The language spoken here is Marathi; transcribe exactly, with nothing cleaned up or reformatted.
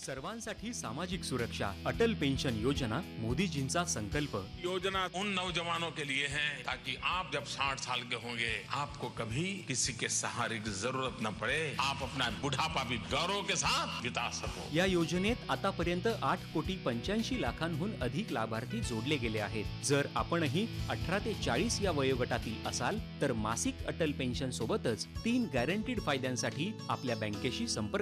सर्वांसाठी सामाजिक सुरक्षा अटल पेंशन योजना मोदीजींचा संकल्प। योजना उन नौजवानों के लिए है ताकि आप जब साठ साल के होंगे आपको कभी किसी के सहारे की जरूरत न पड़े, आप अपना बुढ़ापा भी गौरव के साथ बिता सको। या योजनेत आतापर्यंत आठ कोटी पंच्याऐंशी लाखांहून अधिक लाभार्थी जोडले गेले आहेत। जर आपणही अठरा ते चाळीस या वयोगटातील असाल तर मासिक अटल पेन्शन सोबतच तीन गॅरंटीड फायद्यांसाठी आपल्या बँकेशी संपर्क